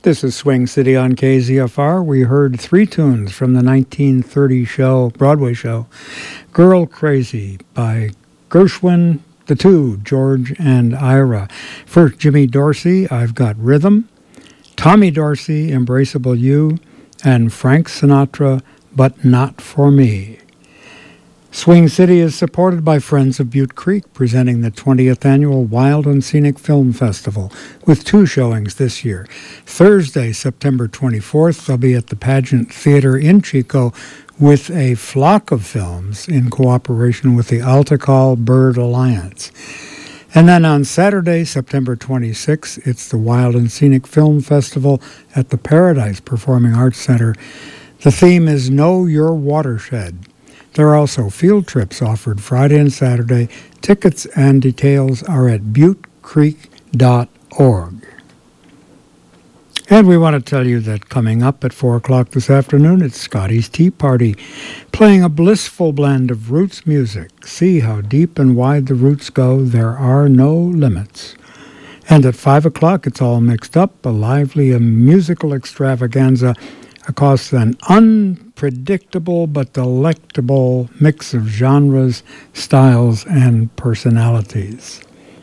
This is Swing City on KZFR. We heard three tunes from the 1930 Broadway show, Girl Crazy by Gershwin, the two, George and Ira. First, Jimmy Dorsey, I've Got Rhythm, Tommy Dorsey, Embraceable You, and Frank Sinatra, But Not For Me. Swing City is supported by Friends of Butte Creek, presenting the 20th Annual Wild and Scenic Film Festival, with two showings this year. Thursday, September 24th, they'll be at the Pageant Theater in Chico with a flock of films in cooperation with the Altakal Bird Alliance. And then on Saturday, September 26th, it's the Wild and Scenic Film Festival at the Paradise Performing Arts Center. The theme is Know Your Watershed. There are also field trips offered Friday and Saturday. Tickets and details are at buttecreek.org. And we want to tell you that coming up at 4 o'clock this afternoon, it's Scotty's Tea Party, playing a blissful blend of roots music. See how deep and wide the roots go. There are no limits. And at 5 o'clock, it's all mixed up, a lively and musical extravaganza across an unpredictable but delectable mix of genres, styles, and personalities.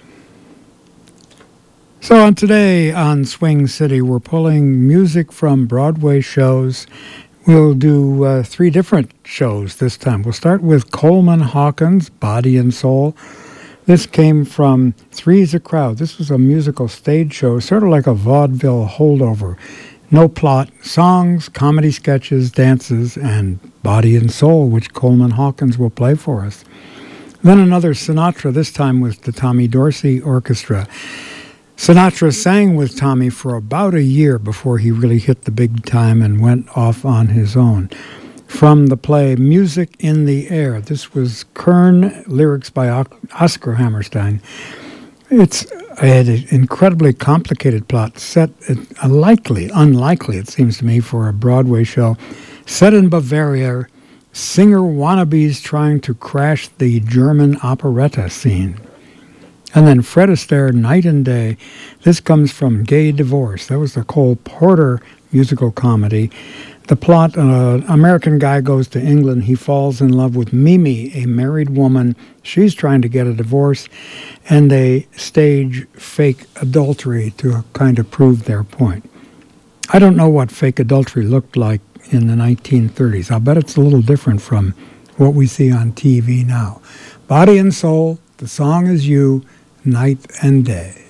So on today on Swing City, we're pulling music from Broadway shows. We'll do three different shows this time. We'll start with Coleman Hawkins, Body and Soul. This came from Three's a Crowd. This was a musical stage show, sort of like a vaudeville holdover. No plot, songs, comedy sketches, dances, and Body and Soul, which Coleman Hawkins will play for us. Then another Sinatra, this time with the Tommy Dorsey Orchestra. Sinatra sang with Tommy for about a year before he really hit the big time and went off on his own. From the play Music in the Air, this was Kern, lyrics by Oscar Hammerstein. It's an incredibly complicated plot, set unlikely, it seems to me, for a Broadway show. Set in Bavaria, singer wannabes trying to crash the German operetta scene. And then Fred Astaire, Night and Day. This comes from Gay Divorce. That was the Cole Porter musical comedy. The plot, an American guy goes to England. He falls in love with Mimi, a married woman. She's trying to get a divorce, and they stage fake adultery to kind of prove their point. I don't know what fake adultery looked like in the 1930s. I'll bet it's a little different from what we see on TV now. Body and Soul, the song is You, Night and Day.